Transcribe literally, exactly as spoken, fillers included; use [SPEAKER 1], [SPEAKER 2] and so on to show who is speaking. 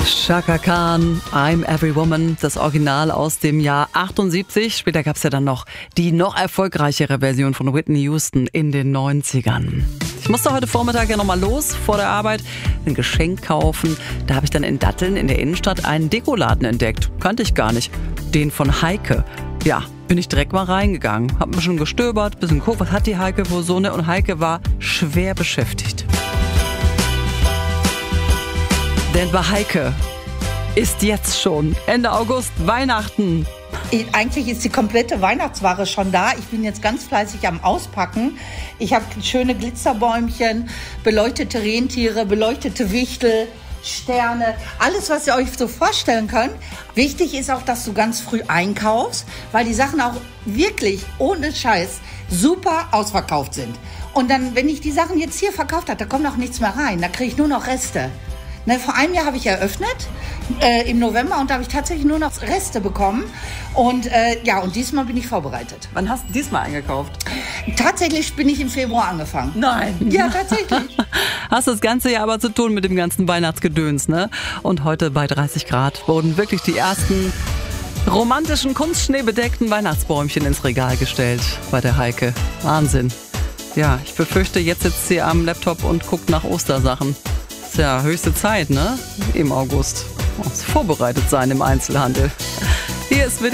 [SPEAKER 1] Chaka Khan, I'm Every Woman, das Original aus dem Jahr achtundsiebzig. Später gab es ja dann noch die noch erfolgreichere Version von Whitney Houston in den neunzigern. Ich musste heute Vormittag ja nochmal los vor der Arbeit, ein Geschenk kaufen. Da habe ich dann in Datteln in der Innenstadt einen Dekoladen entdeckt. Kannte ich gar nicht. Den von Heike. Ja, bin ich direkt mal reingegangen. Hab ein bisschen gestöbert, bisschen geguckt, was hat die Heike wohl so, ne? Und Heike war schwer beschäftigt. Denn bei Heike ist jetzt schon Ende August Weihnachten.
[SPEAKER 2] Eigentlich ist die komplette Weihnachtsware schon da. Ich bin jetzt ganz fleißig am Auspacken. Ich habe schöne Glitzerbäumchen, beleuchtete Rentiere, beleuchtete Wichtel, Sterne, alles, was ihr euch so vorstellen könnt. Wichtig ist auch, dass du ganz früh einkaufst, weil die Sachen auch wirklich ohne Scheiß super ausverkauft sind. Und dann, wenn ich die Sachen jetzt hier verkauft habe, da kommt auch nichts mehr rein. Da kriege ich nur noch Reste. Ne, vor einem Jahr habe ich eröffnet, äh, im November, und da habe ich tatsächlich nur noch Reste bekommen. Und äh, ja, und diesmal bin ich vorbereitet.
[SPEAKER 1] Wann hast du diesmal eingekauft?
[SPEAKER 2] Tatsächlich bin ich im Februar angefangen.
[SPEAKER 1] Nein.
[SPEAKER 2] Ja, tatsächlich.
[SPEAKER 1] Hast das ganze Jahr aber zu tun mit dem ganzen Weihnachtsgedöns, ne? Und heute bei dreißig Grad wurden wirklich die ersten romantischen, kunstschneebedeckten Weihnachtsbäumchen ins Regal gestellt bei der Heike. Wahnsinn. Ja, ich befürchte, jetzt sitzt sie am Laptop und guckt nach Ostersachen. Ist ja höchste Zeit, ne? Im August. Muss vorbereitet sein im Einzelhandel. Hier ist